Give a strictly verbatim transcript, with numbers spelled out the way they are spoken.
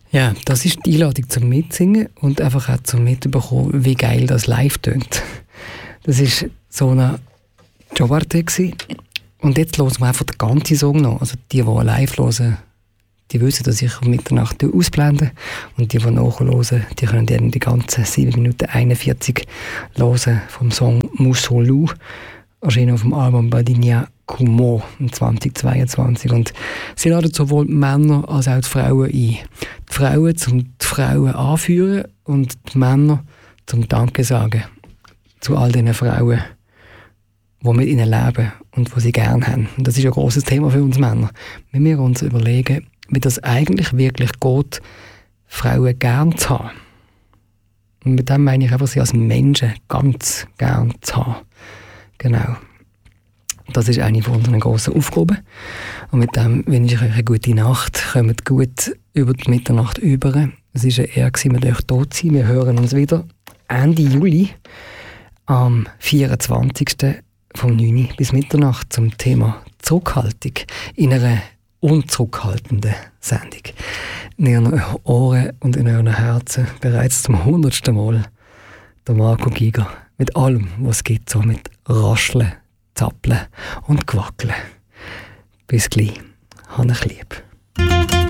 Ja, das ist die Einladung zum Mitsingen und einfach auch zum Mitbekommen, wie geil das live tönt. Das war so eine Jobarte und jetzt hören wir einfach den ganzen Song noch. Also die, die live hören, die wissen, dass ich um Mitternacht ausblende und die, die nachhören, die können dann die ganzen sieben Minuten einundvierzig hören vom Song Musolou, erschienen auf dem Album Badinia Kumo zweitausendzweiundzwanzig. Und sie laden sowohl die Männer als auch die Frauen ein. Die Frauen zum die Frauen anführen und die Männer zum Danke sagen zu all diesen Frauen, die mit ihnen leben und die sie gerne haben. Und das ist ein grosses Thema für uns Männer. Wir müssen uns überlegen, wie das eigentlich wirklich geht, Frauen gern zu haben. Und mit dem meine ich einfach, sie als Menschen ganz gern zu haben. Genau. Das ist eine von unseren grossen Aufgaben. Und mit dem wünsche ich euch eine gute Nacht. Kommt gut über die Mitternacht über. Es war eine Ehre, mit euch tot zu sein. Wir hören uns wieder Ende Juli am vierundzwanzigsten vom neun bis Mitternacht zum Thema Zurückhaltung in einer unzurückhaltenden Sendung. In euren Ohren und in euren Herzen bereits zum hundertsten Mal der Marco Giger mit allem, was es gibt, so mit Rascheln, Zappeln und Quackeln. Bis gleich. Hab dich lieb.